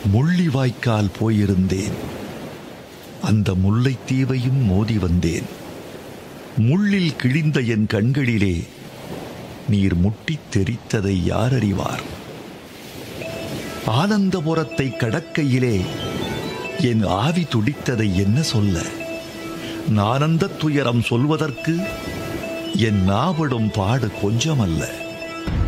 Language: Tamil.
முள்ளிவாய்க்கால் போயிருந்தேன். அந்த முல்லைத்தீவையும் மோதி வந்தேன். முள்ளில் கிழிந்த என் கண்களிலே நீர் முட்டித் தெரித்ததை யார் அறிவார்? ஆனந்தபுரத்தை கடக்கையிலே என் ஆவி துடித்ததை என்ன சொல்ல? நானந்த துயரம் சொல்வதற்கு என் நாவிடும் பாடு கொஞ்சமல்ல.